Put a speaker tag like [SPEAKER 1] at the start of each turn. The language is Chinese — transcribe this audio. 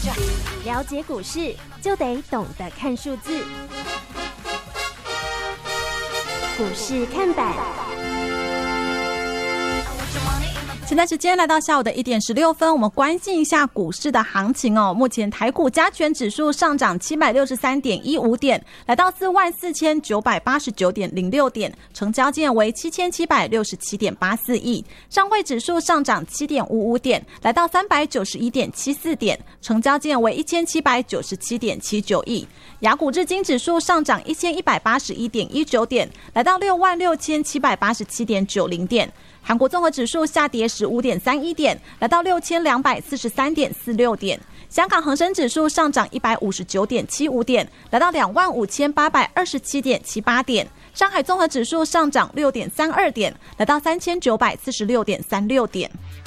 [SPEAKER 1] 了解股市就得懂得看数字，股市看板。
[SPEAKER 2] 现在时间来到下午的1点16分，我们关心一下股市的行情哦。目前台股加权指数上涨763.15点，来到44989.06点，成交金额为7767.84亿。上柜指数上涨7.55点，来到391.74点，成交金额为1797.79亿。亚股日经指数上涨1181.19点，来到66787.90点。韩国综合指数下跌15.31点，来到6243.46点。香港恒生指数上涨159.75点，来到25827.78点。上海综合指数上涨6.32点，来到3946.36点。